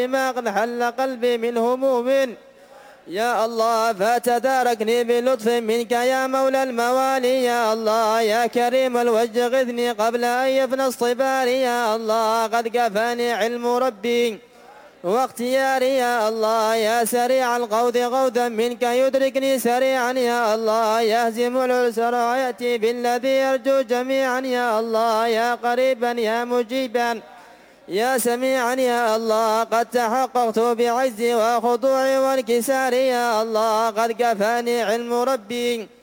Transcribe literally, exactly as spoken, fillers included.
ما قد حل قلبي من هموم يا الله فتداركني بلطف منك يا مولى الموالي يا الله يا كريم الوجه غثني قبل أن يفنى الصبار يا الله قد كفاني علم ربي واختياري يا الله يا سريع القوذ غوثا منك يدركني سريعا يا الله يهزم العسر ويأتي بالذي يرجو جميعا يا الله يا قريبا يا مجيبا يا سميعا يا الله قد تحققت بعزي وخضوعي وانكساري يا الله قد كفاني علم ربي